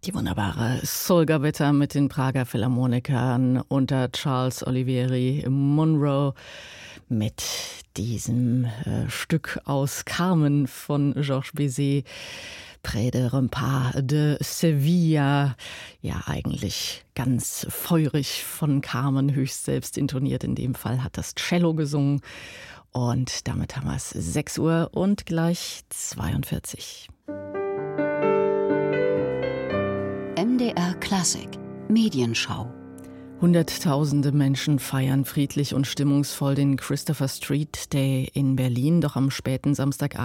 Die wunderbare Soul-Gavetta mit den Prager Philharmonikern unter Charles Olivieri Munro mit diesem Stück aus Carmen von Georges Bizet, Près de Rempart de Sevilla. Ja, eigentlich ganz feurig von Carmen, höchst selbst intoniert. In dem Fall hat das Cello gesungen. Und damit haben wir es 6 Uhr und gleich 42. MDR Klassik Medienschau. Hunderttausende Menschen feiern friedlich und stimmungsvoll den Christopher Street Day in Berlin. Doch am späten Samstagabend